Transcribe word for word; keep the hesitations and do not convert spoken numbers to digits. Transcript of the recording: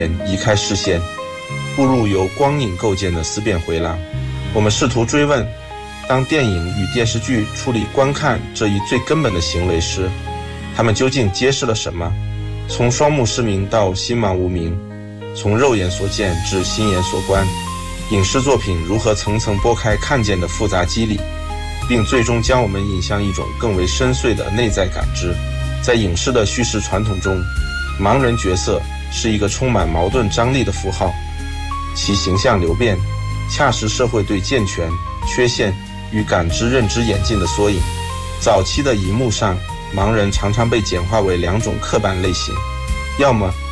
移开视线，步入由光影构建的思辨回廊。我们试图追问，当电影与电视剧处理观看这一最根本的行为时，他们究竟揭示了什么？从双目失明到心盲无明，从肉眼所见至心眼所观，影视作品如何层层拨开看见的复杂机理，并最终将我们引向一种更为深邃的内在感知。在影视的叙事传统中，盲人角色是一个充满矛盾张力的符号，其形象流变恰是社会对健全、缺陷与感知认知演进的缩影。早期的荧幕上，盲人常常被简化为两种刻板类型，要么